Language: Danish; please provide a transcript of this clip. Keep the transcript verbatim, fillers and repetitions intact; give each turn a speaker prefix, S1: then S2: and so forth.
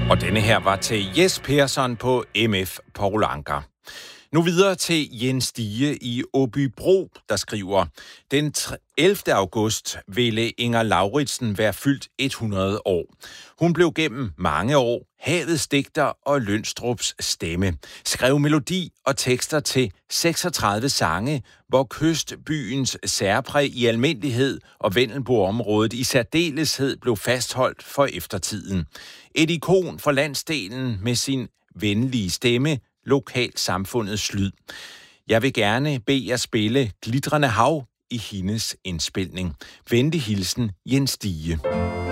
S1: Og denne her var til Jes Persson på M F Poul Anker. Nu videre til Jens Stige i Åbybro, der skriver: Den ellevte august ville Inger Lauritsen være fyldt hundrede år. Hun blev gennem mange år havets digter og Lønstrups stemme. Skrev melodi og tekster til seksogtredive sange, hvor kystbyens særpræg i almindelighed og Vendelboområdet i særdeleshed blev fastholdt for eftertiden. Et ikon for landsdelen med sin venlige stemme, lokalsamfundets lyd. Jeg vil gerne bede jer spille Glitrende Hav i hendes indspilning. Venlig hilsen, Jens Stige.